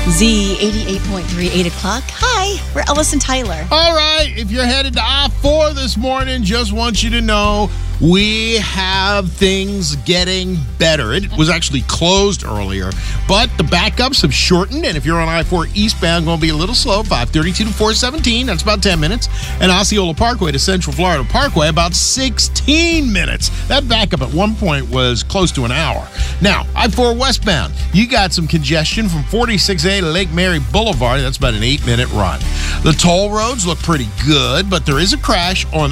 Z 88.3, 8 o'clock. Hi, we're Ellis and Tyler. All right, if you're headed to I-4 this morning, just want you to know we have things getting better. It was actually closed earlier, but the backups have shortened, and if you're on I-4 eastbound, going to be a little slow, 532 to 417, that's about 10 minutes, and Osceola Parkway to Central Florida Parkway, about 16 minutes. That backup at one point was close to an hour. Now, I-4 westbound, you got some congestion from 46A to Lake Mary Boulevard. That's about an 8-minute run. The toll roads look pretty good, but there is a crash on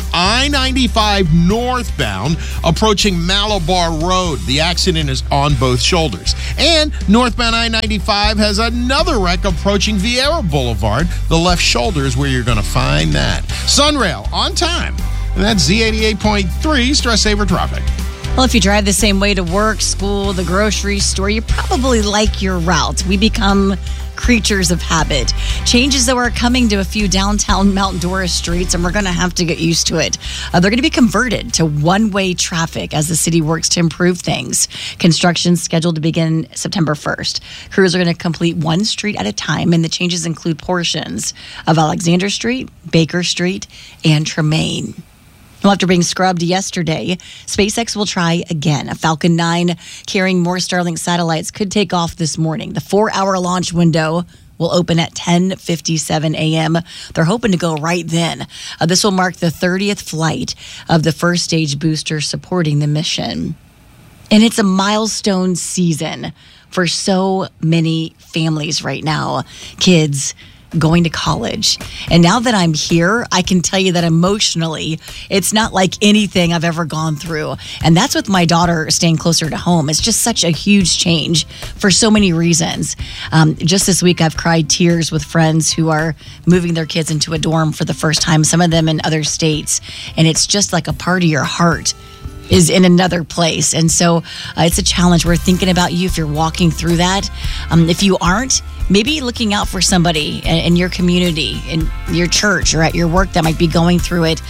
I-95 northbound approaching Malabar Road. The accident is on both shoulders. And northbound I-95 has another wreck approaching Vieira Boulevard. The left shoulder is where you're going to find that. Sunrail on time. And that's Z88.3 Stress Saver Traffic. Well, if you drive the same way to work, school, the grocery store, you probably like your route. We become creatures of habit. Changes, though, are coming to a few downtown Mount Dora streets, and we're going to have to get used to it. They're going to be converted to one-way traffic as the city works to improve things. Construction scheduled to begin September 1st. Crews are going to complete one street at a time, and the changes include portions of Alexander Street, Baker Street, and Tremaine. Well, after being scrubbed yesterday, SpaceX will try again. A Falcon 9 carrying more Starlink satellites could take off this morning. The 4-hour launch window will open at 10:57 a.m. They're hoping to go right then. This will mark the 30th flight of the first stage booster supporting the mission. And it's a milestone season for so many families right now. Kids going to college. And now that I'm here, I can tell you that emotionally, it's not like anything I've ever gone through. And that's with my daughter staying closer to home. It's just such a huge change for so many reasons. Just this week, I've cried tears with friends who are moving their kids into a dorm for the first time, some of them in other states. And it's just like a part of your heart is in another place. And so it's a challenge. We're thinking about you if you're walking through that. If you aren't, maybe looking out for somebody in your community, in your church, or at your work that might be going through it.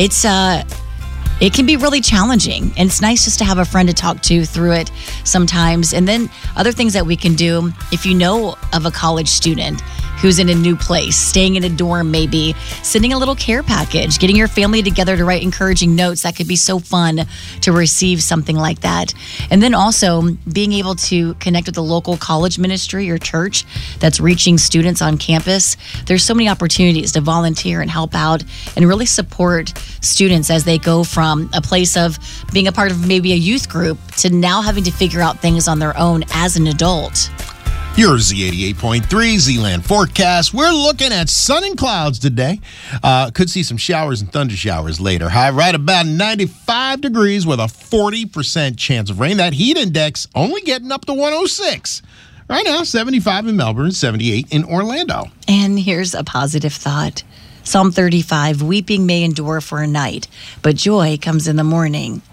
It can be really challenging, and it's nice just to have a friend to talk to through it sometimes. And then other things that we can do, if you know of a college student who's in a new place, staying in a dorm maybe, sending a little care package, getting your family together to write encouraging notes. That could be so fun to receive something like that. And then also being able to connect with the local college ministry or church that's reaching students on campus. There's so many opportunities to volunteer and help out and really support students as they go from a place of being a part of maybe a youth group to now having to figure out things on their own as an adult. Your Z88.3 Zealand forecast. We're looking at sun and clouds today. Could see some showers and thunder showers later. High right about 95 degrees with a 40% chance of rain. That heat index only getting up to 106. Right now, 75 in Melbourne, 78 in Orlando. And here's a positive thought. Psalm 35, weeping may endure for a night, but joy comes in the morning.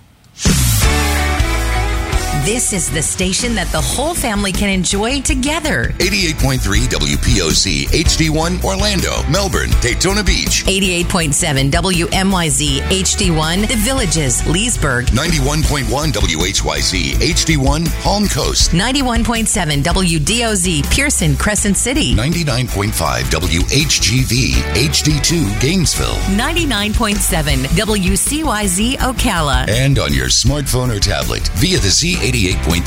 This is the station that the whole family can enjoy together. 88.3 WPOC, HD1, Orlando, Melbourne, Daytona Beach. 88.7 WMYZ, HD1, The Villages, Leesburg. 91.1 WHYZ, HD1, Palm Coast. 91.7 WDOZ, Pearson, Crescent City. 99.5 WHGV, HD2, Gainesville. 99.7 WCYZ, Ocala. And on your smartphone or tablet via the Z88.3